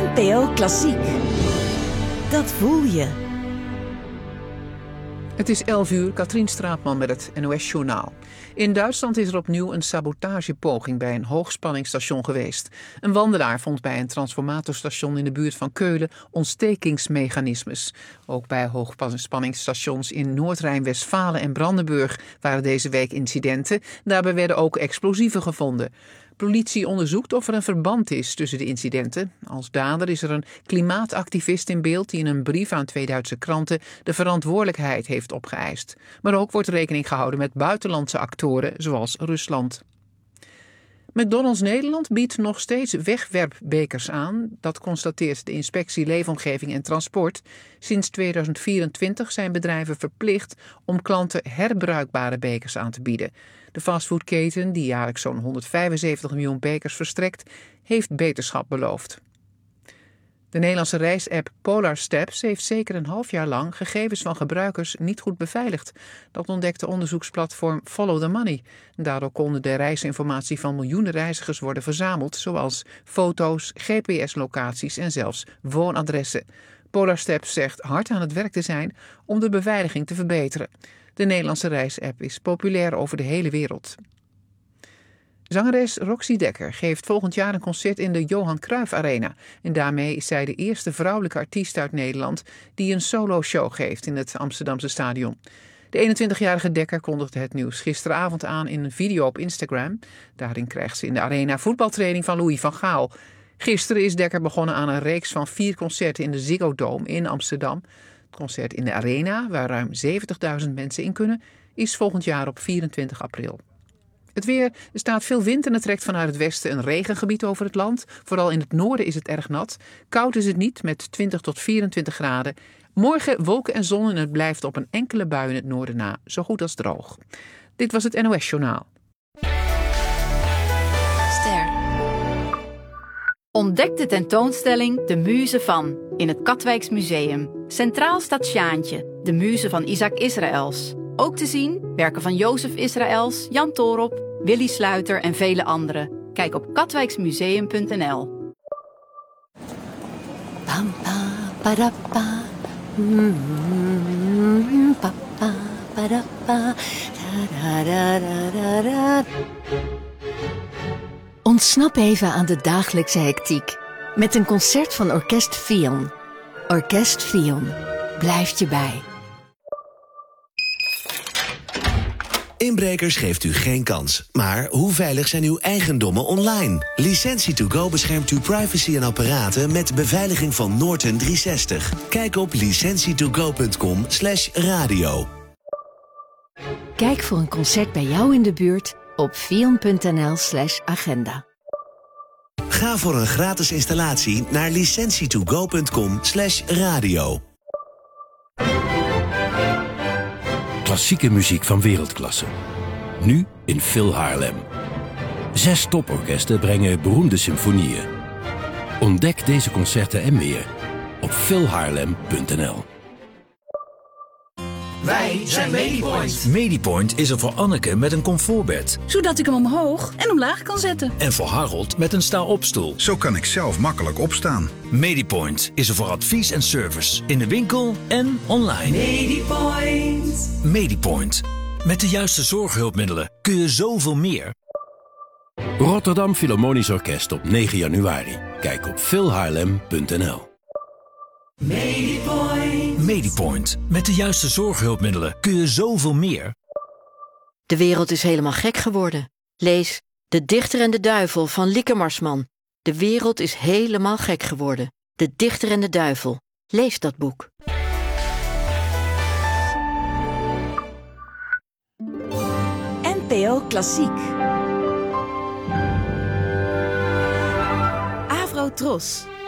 NPO Klassiek. Dat voel je. Het is 11:00, Katrien Straatman met het NOS-journaal. In Duitsland is er opnieuw een sabotagepoging bij een hoogspanningsstation geweest. Een wandelaar vond bij een transformatorstation in de buurt van Keulen ontstekingsmechanismes. Ook bij hoogspanningsstations in Noord-Rijn-Westfalen en Brandenburg waren deze week incidenten. Daarbij werden ook explosieven gevonden. Politie onderzoekt of er een verband is tussen de incidenten. Als dader is er een klimaatactivist in beeld die in een brief aan 2 Duitse kranten de verantwoordelijkheid heeft opgeëist. Maar ook wordt rekening gehouden met buitenlandse actoren zoals Rusland. McDonald's Nederland biedt nog steeds wegwerpbekers aan. Dat constateert de Inspectie Leefomgeving en Transport. Sinds 2024 zijn bedrijven verplicht om klanten herbruikbare bekers aan te bieden. De fastfoodketen, die jaarlijks zo'n 175 miljoen bekers verstrekt, heeft beterschap beloofd. De Nederlandse reisapp Polar Steps heeft zeker een half jaar lang gegevens van gebruikers niet goed beveiligd. Dat ontdekte onderzoeksplatform Follow the Money. Daardoor konden de reisinformatie van miljoenen reizigers worden verzameld, zoals foto's, GPS-locaties en zelfs woonadressen. Polar Steps zegt hard aan het werk te zijn om de beveiliging te verbeteren. De Nederlandse reisapp is populair over de hele wereld. Zangeres Roxy Dekker geeft volgend jaar een concert in de Johan Cruijff Arena. En daarmee is zij de eerste vrouwelijke artiest uit Nederland die een solo-show geeft in het Amsterdamse stadion. De 21-jarige Dekker kondigde het nieuws gisteravond aan in een video op Instagram. Daarin krijgt ze in de arena voetbaltraining van Louis van Gaal. Gisteren is Dekker begonnen aan een reeks van 4 concerten in de Ziggo Dome in Amsterdam. Het concert in de arena, waar ruim 70.000 mensen in kunnen, is volgend jaar op 24 april. Het weer, er staat veel wind en het trekt vanuit het westen een regengebied over het land. Vooral in het noorden is het erg nat. Koud is het niet met 20 tot 24 graden. Morgen wolken en zon en het blijft op een enkele bui in het noorden na, zo goed als droog. Dit was het NOS-journaal. Ster. Ontdek de tentoonstelling De Muze van in het Katwijks Museum. Centraal staat Sjaantje, de muze van Isaac Israëls. Ook te zien werken van Jozef Israëls, Jan Toorop, Willy Sluiter en vele anderen. Kijk op katwijksmuseum.nl. Pam, pa, para, pa. Pa, pa, para, pa. Da, da, da, da, da. Ontsnap even aan de dagelijkse hectiek met een concert van Orkest Fion. Orkest Fion blijft je bij. Inbrekers geeft u geen kans. Maar hoe veilig zijn uw eigendommen online? Licentie2Go beschermt uw privacy en apparaten met beveiliging van Norton 360. Kijk op licentietogo.com/radio. Kijk voor een concert bij jou in de buurt op fion.nl/agenda. Ga voor een gratis installatie naar licentietogo.com/radio. Klassieke muziek van wereldklasse. Nu in Phil Haarlem. 6 toporkesten brengen beroemde symfonieën. Ontdek deze concerten en meer op philhaarlem.nl. Wij zijn Medipoint. Medipoint is er voor Anneke met een comfortbed. Zodat ik hem omhoog en omlaag kan zetten. En voor Harold met een sta-opstoel. Zo kan ik zelf makkelijk opstaan. Medipoint is er voor advies en service. In de winkel en online. Medipoint. Medipoint. Met de juiste zorghulpmiddelen kun je zoveel meer. Rotterdam Philharmonisch Orkest op 9 januari. Kijk op philhaarlem.nl. Medipoint. Medipoint. Met de juiste zorghulpmiddelen kun je zoveel meer. De wereld is helemaal gek geworden. Lees De Dichter en de Duivel van Lieke Marsman. De wereld is helemaal gek geworden. De Dichter en de Duivel. Lees dat boek. NPO Klassiek. Avro Tros.